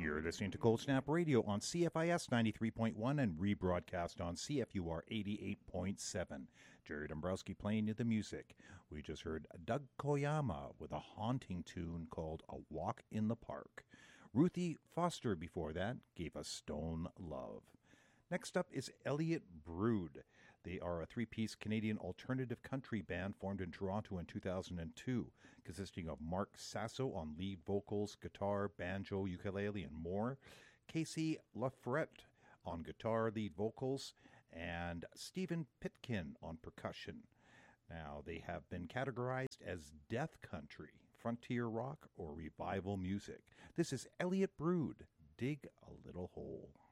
You're listening to Cold Snap Radio on CFIS 93.1 and rebroadcast on CFUR 88.7. Jerry Dombrowski playing you the music. We just heard Doug Koyama with a haunting tune called A Walk in the Park. Ruthie Foster before that gave us Stone Love. Next up is Elliott Brood. They are a three-piece Canadian alternative country band formed in Toronto in 2002, consisting of Mark Sasso on lead vocals, guitar, banjo, ukulele, and more, Casey Lafrette on guitar, lead vocals, and Stephen Pitkin on percussion. Now, they have been categorized as death country, frontier rock, or revival music. This is Elliott Brood, Dig a Little Hole.